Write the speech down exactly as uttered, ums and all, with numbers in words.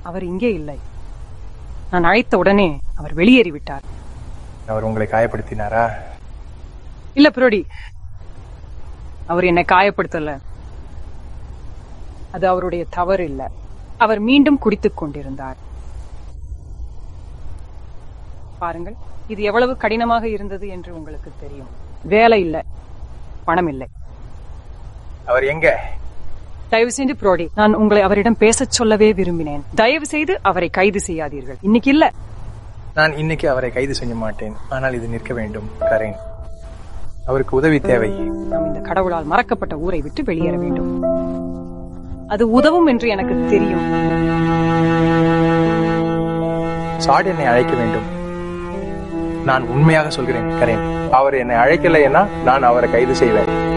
அவர் இங்கே இல்லை. நான் அழைத்த உடனே அவர் வெளியேறிவிட்டார். அவர் உங்களை காயப்படுத்தினாரா? இல்ல புரோடி, அவர் என்னை காயப்படுத்தல. அது அவருடைய தவறு இல்ல. அவர் மீண்டும் குடித்துக் கொண்டிருந்தார். பாருங்கள், இது எவ்வளவு கடினமாக இருந்தது என்று உங்களுக்கு தெரியும். வேலை இல்ல, பணம் இல்லை. அவர் எங்க? தயவு செய்து புரோடி, நான் உங்களை அவரிடம் பேசச் சொல்லவே விரும்பினேன். தயவு செய்து அவரை கைது செய்யாதீர்கள். இன்னைக்கு இல்ல. நான் இன்னைக்கு அவரை கைது செய்ய மாட்டேன். ஆனால் இது நிற்க வேண்டும் கரேன். அவருக்கு உதவி தேவை. நாம் இந்த கடவுளால் மறக்கப்பட்ட ஊரை விட்டு வெளியேற வேண்டும். அது உதவும் என்று எனக்கு தெரியும். சாட் என்னை அழைக்க வேண்டும். நான் உண்மையாக சொல்கிறேன் கரேன். அவர் என்னை அழைக்கலைன்னா நான் அவரை கைது செய்வேன்.